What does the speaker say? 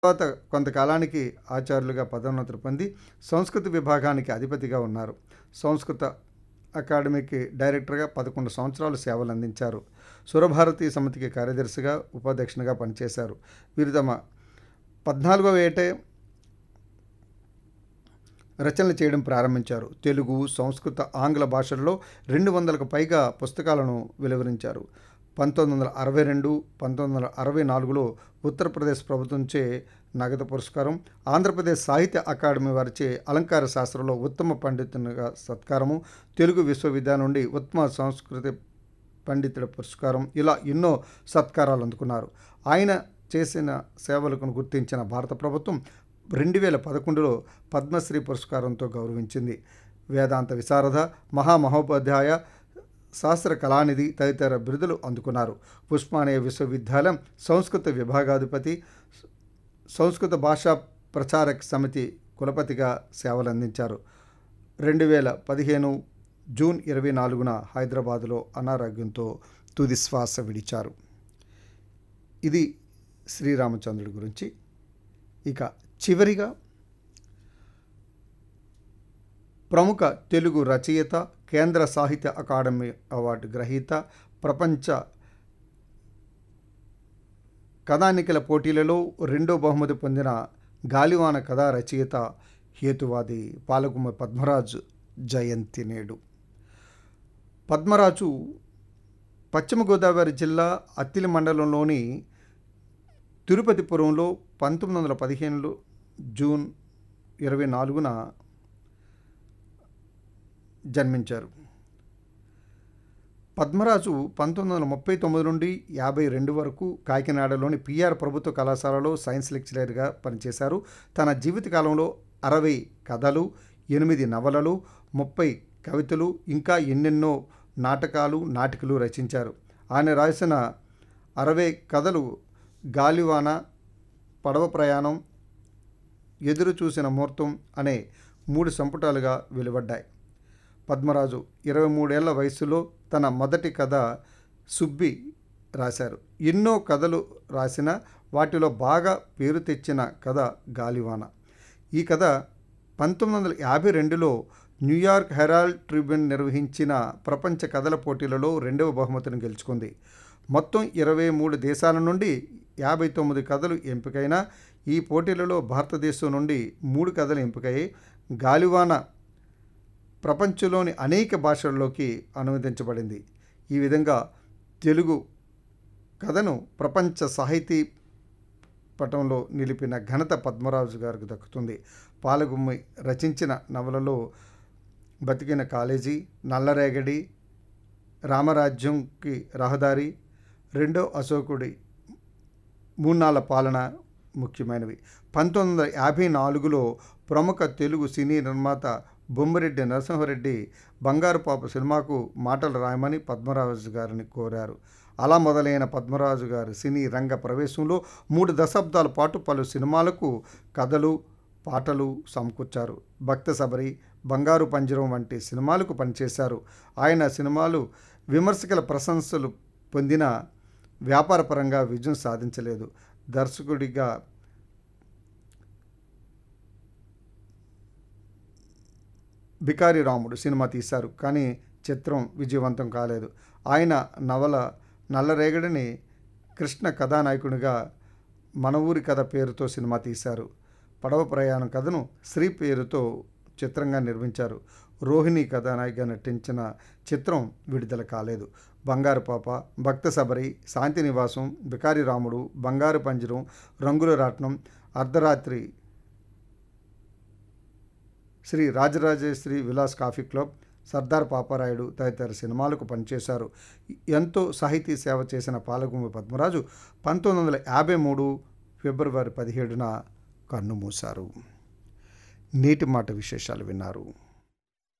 తర్వాత కొంతకాలానికి ఆచార్యులుగా పదోన్నతులు పొంది సంస్కృత విభాగానికి అధిపతిగా ఉన్నారు. సంస్కృత అకాడమీకి డైరెక్టర్గా 11 సంవత్సరాలు సేవలు అందించారు. సురభారతి సమితికి కార్యదర్శిగా, ఉపాధ్యక్షునిగా పనిచేశారు. వీరు తమ 14వ ఏటే రచనలు చేయడం ప్రారంభించారు. తెలుగు, సంస్కృత, ఆంగ్ల భాషల్లో 200కు పైగా పుస్తకాలను వెలువరించారు. 1962, 1964లో ఉత్తరప్రదేశ్ ప్రభుత్వంచే నగదు పురస్కారం, ఆంధ్రప్రదేశ్ సాహిత్య అకాడమీ వారిచే అలంకార శాస్త్రంలో ఉత్తమ పండితునిగా సత్కారము, తెలుగు విశ్వవిద్యాలయం నుండి ఉత్తమ సంస్కృతి పండితుల పురస్కారం, ఇలా ఎన్నో సత్కారాలు అందుకున్నారు. ఆయన చేసిన సేవలకు గుర్తించిన భారత ప్రభుత్వం 2011లో పద్మశ్రీ పురస్కారంతో గౌరవించింది. వేదాంత విశారద, మహామహోపాధ్యాయ, శాస్త్ర కళానిధి తదితర బిరుదులు అందుకున్నారు. ఉస్మానియా విశ్వవిద్యాలయం సంస్కృత విభాగాధిపతి, సంస్కృత భాషా ప్రచారక సమితి కులపతిగా సేవలందించారు. 2015 జూన్ 24న హైదరాబాదులో అనారోగ్యంతో తుదిశ్వాస విడిచారు. ఇది శ్రీరామచంద్రుడి గురించి. ఇక చివరిగా ప్రముఖ తెలుగు రచయిత, కేంద్ర సాహిత్య అకాడమీ అవార్డు గ్రహీత, ప్రపంచ కథానికల పోటీలలో 2వ బహుమతి పొందిన గాలివాన కథా రచయిత, హేతువాది పాలగుమ్మ పద్మరాజు జయంతి నేడు. పద్మరాజు పశ్చిమ గోదావరి జిల్లా అత్తిలి మండలంలోని తిరుపతిపురంలో 1915 జూన్ 24న జన్మించారు. పద్మరాజు 1939 నుండి 52 వరకు కాకినాడలోని పిఆర్ ప్రభుత్వ కళాశాలలో సైన్స్ లెక్చరర్గా పనిచేశారు. తన జీవితకాలంలో 60 కథలు, 8 నవలలు, 30 కవితలు, ఇంకా ఎన్నెన్నో నాటకాలు, నాటికలు రచించారు. ఆయన రాసిన 60 కథలు గాలివాన, పడవ ప్రయాణం, ఎదురు చూసిన ముహూర్తం అనే 3 సంపుటాలుగా వెలువడ్డాయి. పద్మరాజు 23 ఏళ్ల వయసులో తన మొదటి కథ సుబ్బి రాశారు. ఎన్నో కథలు రాసిన వాటిలో బాగా పేరు తెచ్చిన కథ గాలివాన. ఈ కథ 1952లో న్యూయార్క్ హెరాల్డ్ ట్రిబ్యూన్ నిర్వహించిన ప్రపంచ కథల పోటీలలో 2వ బహుమతిని గెలుచుకుంది. మొత్తం 23 దేశాల నుండి 59 కథలు ఎంపికైన ఈ పోటీలలో భారతదేశం నుండి 3 కథలు ఎంపికయ్యాయి. గాలివాన ప్రపంచంలోని అనేక భాషల్లోకి అనువదించబడింది. ఈ విధంగా తెలుగు కథను ప్రపంచ సాహితీ పటంలో నిలిపిన ఘనత పద్మరాజు గారికి దక్కుతుంది. పాలగుమ్మి రచించిన నవలలో బతికిన కాలేజీ, నల్లరేగడి, రామరాజ్యంకి రహదారి, రెండో అశోకుడి, మూన్నాళ్ళ పాలన ముఖ్యమైనవి. 1954లో ప్రముఖ తెలుగు సినీ నిర్మాత బొమ్మిరెడ్డి నరసింహారెడ్డి బంగారుపాప సినిమాకు మాటలు రాయమని పద్మరాజు గారిని కోరారు. అలా మొదలైన పద్మరాజు గారి సినీ రంగ ప్రవేశంలో 3 దశాబ్దాల పాటు పలు సినిమాలకు కథలు, పాటలు సమకూర్చారు. భక్త శబరి, బంగారు పంజరం వంటి సినిమాలకు పనిచేశారు. ఆయన సినిమాలు విమర్శకుల ప్రశంసలు పొందిన వ్యాపారపరంగా విజయం సాధించలేదు. దర్శకుడిగా బికారి రాముడు సినిమా తీశారు, కానీ చిత్రం విజయవంతం కాలేదు. ఆయన నవల నల్లరేగడిని కృష్ణ కథానాయకునిగా మన ఊరి కథ పేరుతో సినిమా తీశారు. పడవ ప్రయాణం కథను శ్రీ పేరుతో చిత్రంగా నిర్మించారు. రోహిణి కథానాయికగా నటించిన చిత్రం విడుదల కాలేదు. బంగారు పాప, భక్త శబరి, శాంతి నివాసం, బికారి రాముడు, బంగారు పంజరం, రంగుల రాట్నం, అర్ధరాత్రి, శ్రీ రాజరాజేశ్వరి విలాస్ కాఫీ క్లబ్, సర్దార్ పాపారాయుడు తదితర సినిమాలకు పనిచేశారు. ఎంతో సాహితీ సేవ చేసిన పాలగుమ్మి పద్మరాజు 1953 ఫిబ్రవరి 17న కన్నుమూశారు. నేటి మాట విశేషాలు విన్నారు.